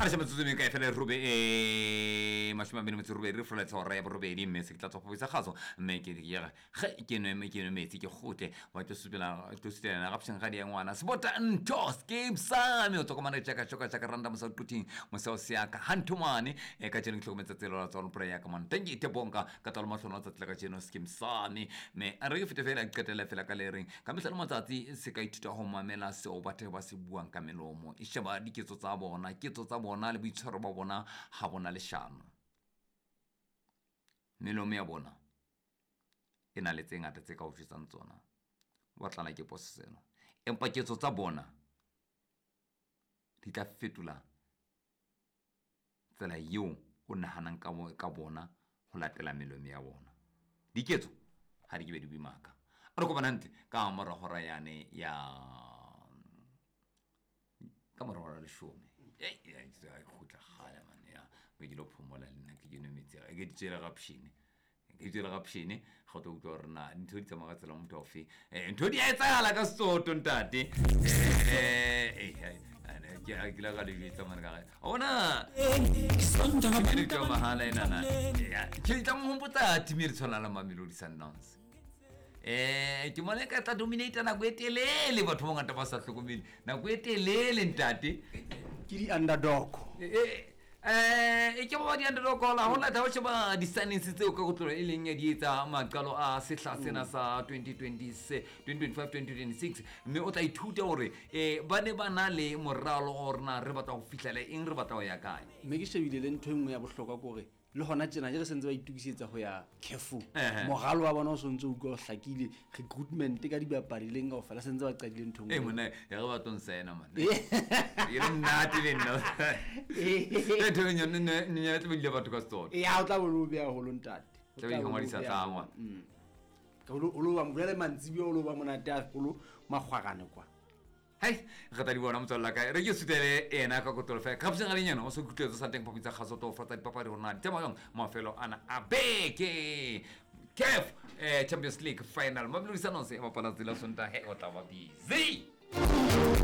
se metsotso ka fela robe mashima bene metse robe re fela tsora ya robedi mme se tla tswa go gaso mme ke ya ke no metsi ke gote wa tlo supela na gapseng ga di ngwana se bota ntho skip sami o tsokomana tshaka random sa tuting mo sa sia ka hantumane ka tseno tlhokometse tselo la tsona prayer ka man thank you te bonka ka tolo matlhono tsa tla ka tseno skip sami me a re fete fela qetela fela ka lereng ka mehla matsatsi se ka ithuta go mamela se o bathe ba se buang ka melomo e sheba diketso tsa bona le boitshwaro ba bona ha bona leshano melomo ya bona e na le tse ngata tse ka o fetsang tsona wa tlala ke poselo empa ketso tsa bona di tla fetula tsela yo o nahanang ka bona go latela melomo ya bona diketso ha di ke be di bimaka a re go banante ka mora hora yane ya ka mora hora le shome ai khutla khala man ya be dilo phomola le nna ke dino metsi ke di tsela gapshine go to utlwa rena ntho di tsamaga tsela motho ofe ntho di a etsala ka soto ntate ke la ga le ditsa man ka ona ke di tsama hala ena ke tla mo mputa timiri tsona la Mamelodi Sundowns ke mone ka tla dominate na go etelele batho ba ngata ba sa hlokomele na go etelele ntate ke di underdog ke ba di underdog la hola ta ba di signings tseo ka go tlola e leng ya di etsa maqalo a sehla sena sa 2025-2026 mme o tla ithuta hore ba ne ba na le moralo orna re batla go fihlela eng re batla go ya kae mme ke shebile le ntho engwe ya bohlokwa gore le hona tsena je re sentse ba itukisetsa go ya Carrefour mogalo wa bona o sontse o go hlakile recruitment ka di bapadi leng go fela sentse ba qadile ntho ngwe mona ya go batla nsena man e re nnati le nna e tlo nya tlo bile batho ka stone ya o tla bo lo bea go lo ntate tla be ngwa di sa tsangwa ka lo ba mbele mantsibi o lo ba monate a go magwagane kwa hai ga ta di bona motsolla ka re ke sutele ena ka go tolfa ka pseng ga lenyana o se kutletse sa teng popitsa gaso to fata dipapadi rona di tsamaya mafelo ana a beke CAF Champions League final Mamelodi Sundowns e bapala tsela sonta he o tla ba busy